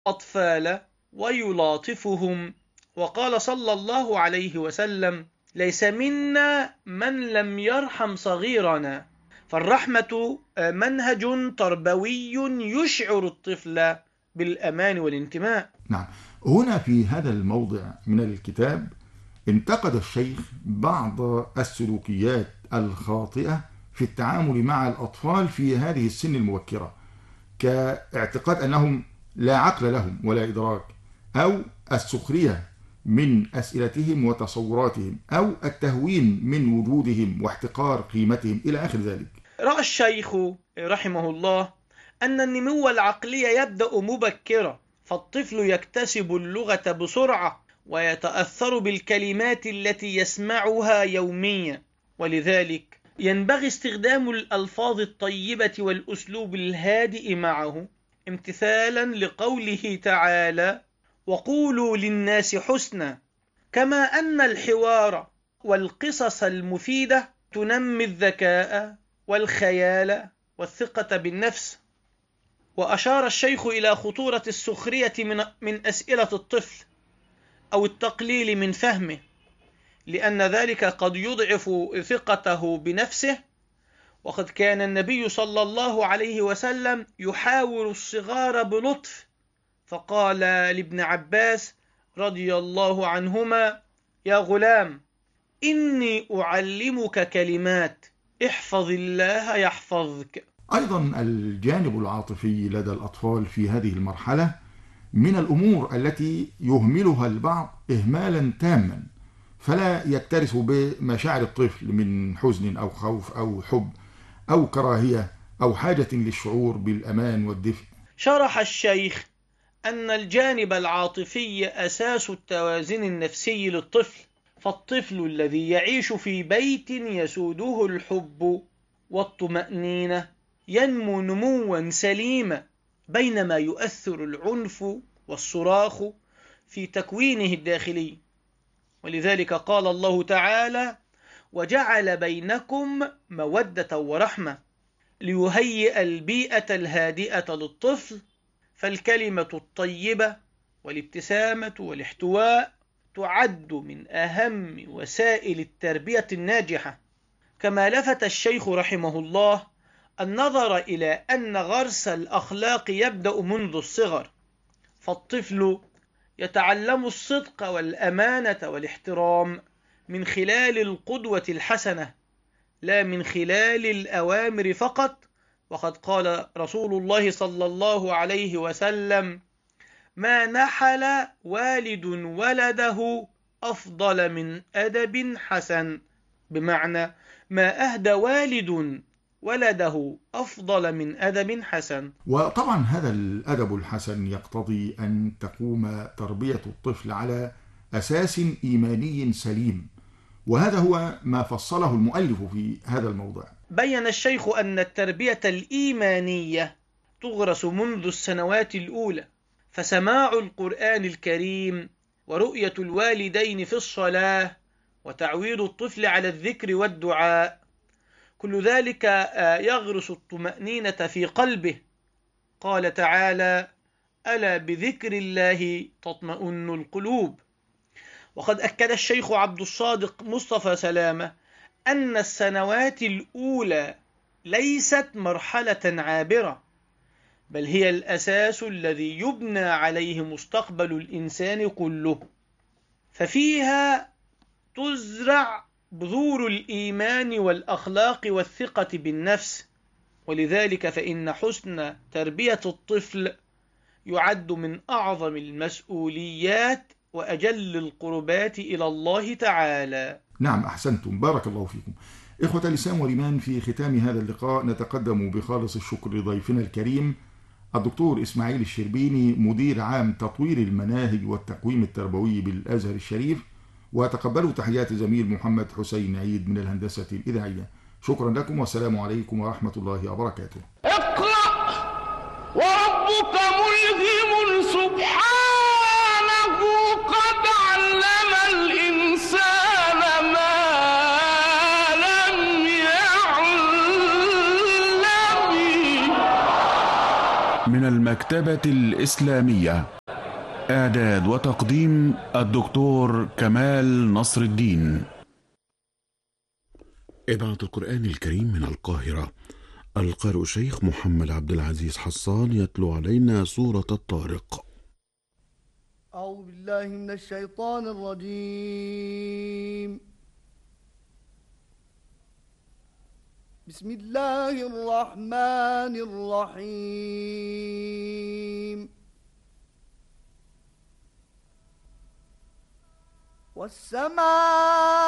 الأطفال ويلاطفهم. وقال صلى الله عليه وسلم: ليس منا من لم يرحم صغيرنا. فالرحمة منهج تربوي يشعر الطفل بالأمان والانتماء. نعم، هنا في هذا الموضع من الكتاب انتقد الشيخ بعض السلوكيات الخاطئة في التعامل مع الأطفال في هذه السن المبكرة، كاعتقاد أنهم لا عقل لهم ولا إدراك، أو السخرية من أسئلتهم وتصوراتهم، أو التهوين من وجودهم واحتقار قيمتهم إلى آخر ذلك. رأى الشيخ رحمه الله أن النمو العقلي يبدأ مبكرا، فالطفل يكتسب اللغة بسرعة ويتأثر بالكلمات التي يسمعها يوميا، ولذلك ينبغي استخدام الألفاظ الطيبة والأسلوب الهادئ معه، امتثالا لقوله تعالى: وقولوا للناس حسنا. كما أن الحوار والقصص المفيدة تنمي الذكاء والخيال والثقة بالنفس. وأشار الشيخ إلى خطورة السخرية من أسئلة الطفل أو التقليل من فهمه، لأن ذلك قد يضعف ثقته بنفسه. وقد كان النبي صلى الله عليه وسلم يحاور الصغار بلطف، فقال لابن عباس رضي الله عنهما: يا غلام، إني أعلمك كلمات، احفظ الله يحفظك. أيضا الجانب العاطفي لدى الأطفال في هذه المرحلة من الأمور التي يهملها البعض إهمالا تاما، فلا يكترث بمشاعر الطفل من حزن أو خوف أو حب أو كراهية أو حاجة للشعور بالأمان والدفء. شرح الشيخ أن الجانب العاطفي أساس التوازن النفسي للطفل، فالطفل الذي يعيش في بيت يسوده الحب والطمأنينة ينمو نموا سليما، بينما يؤثر العنف والصراخ في تكوينه الداخلي. ولذلك قال الله تعالى: وجعل بينكم مودة ورحمة، ليهيئ البيئة الهادئة للطفل. فالكلمة الطيبة والابتسامة والاحتواء تعد من أهم وسائل التربية الناجحة. كما لفت الشيخ رحمه الله النظر إلى أن غرس الأخلاق يبدأ منذ الصغر، فالطفل يتعلم الصدق والأمانة والاحترام من خلال القدوة الحسنة، لا من خلال الأوامر فقط. وقد قال رسول الله صلى الله عليه وسلم: ما نحل والد ولده أفضل من أدب حسن، بمعنى ما أهدى والد ولده أفضل من أدب حسن. وطبعا هذا الأدب الحسن يقتضي أن تقوم تربية الطفل على أساس إيماني سليم، وهذا هو ما فصله المؤلف في هذا الموضع. بين الشيخ أن التربية الإيمانية تغرس منذ السنوات الأولى، فسماع القرآن الكريم ورؤية الوالدين في الصلاة وتعويد الطفل على الذكر والدعاء، كل ذلك يغرس الطمأنينة في قلبه. قال تعالى: ألا بذكر الله تطمئن القلوب. وقد أكد الشيخ عبد الصادق مصطفى سلامة أن السنوات الأولى ليست مرحلة عابرة، بل هي الأساس الذي يبنى عليه مستقبل الإنسان كله، ففيها تزرع بذور الإيمان والأخلاق والثقة بالنفس. ولذلك فإن حسن تربية الطفل يعد من أعظم المسؤوليات وأجل القربات إلى الله تعالى. نعم، أحسنتم، بارك الله فيكم. إخوة الإسلام والإيمان، في ختام هذا اللقاء نتقدم بخالص الشكر لضيفنا الكريم الدكتور إسماعيل الشربيني، مدير عام تطوير المناهج والتقويم التربوي بالأزهر الشريف، وتقبلوا تحيات زميل محمد حسين عيد من الهندسة الإذاعية. شكرا لكم والسلام عليكم ورحمة الله وبركاته. اقرأ وربك ملهم سبحانه قد علم الإنسان ما لم يعلم. من المكتبة الإسلامية. إعداد وتقديم الدكتور كمال نصر الدين. إذاعة القرآن الكريم من القاهرة. القارئ الشيخ محمد عبد العزيز حصان يتلو علينا سورة الطارق. أعوذ بالله من الشيطان الرجيم. بسم الله الرحمن الرحيم. والسماء